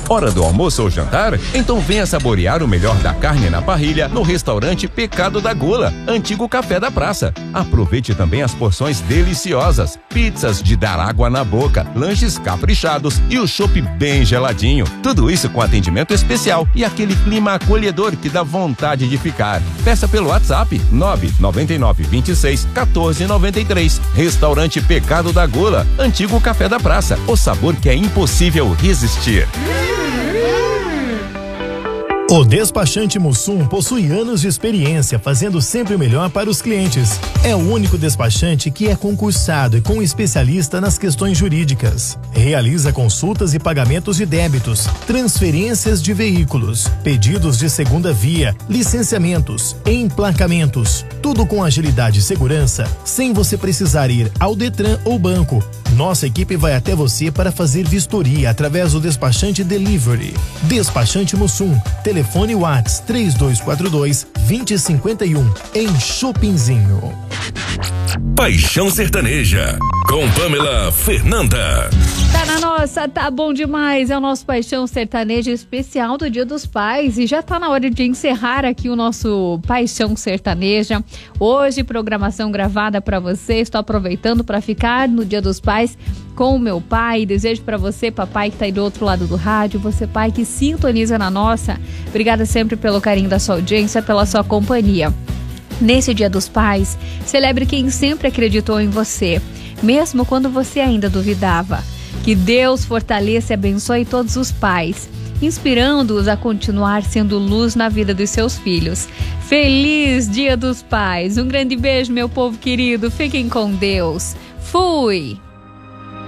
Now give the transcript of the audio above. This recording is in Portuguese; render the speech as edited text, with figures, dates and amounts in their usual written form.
Hora do almoço ou jantar? Então venha saborear o melhor da carne na parrilha no restaurante Pecado da Gula, antigo Café da Praça. Aproveite também as porções deliciosas, pizzas de dar água na boca, lanches caprichados e o chopp bem geladinho. Tudo isso com atendimento especial e aquele clima acolhedor que dá vontade de ficar. Peça pelo WhatsApp 999261493. Restaurante Pecado da Gula, antigo Café da Praça. O sabor que é impossível resistir. O despachante Mussum possui anos de experiência fazendo sempre o melhor para os clientes. É o único despachante que é concursado e com especialista nas questões jurídicas. Realiza consultas e pagamentos de débitos, transferências de veículos, pedidos de segunda via, licenciamentos, emplacamentos. Tudo com agilidade e segurança, sem você precisar ir ao Detran ou banco. Nossa equipe vai até você para fazer vistoria através do despachante Delivery. Despachante Mussum. Telefone WhatsApp 3242-2051 em Chopinzinho. Paixão Sertaneja com Pamela Fernanda. Tá na nossa, tá bom demais. É o nosso Paixão Sertaneja especial do Dia dos Pais e já tá na hora de encerrar aqui o nosso Paixão Sertaneja. Hoje, programação gravada pra você. Estou aproveitando para ficar no Dia dos Pais com o meu pai. Desejo para você, papai que tá aí do outro lado do rádio, você pai que sintoniza na nossa. Obrigada sempre pelo carinho da sua audiência, pela sua companhia. Nesse Dia dos Pais, celebre quem sempre acreditou em você, mesmo quando você ainda duvidava. Que Deus fortaleça e abençoe todos os pais, inspirando-os a continuar sendo luz na vida dos seus filhos. Feliz Dia dos Pais! Um grande beijo, meu povo querido. Fiquem com Deus. Fui!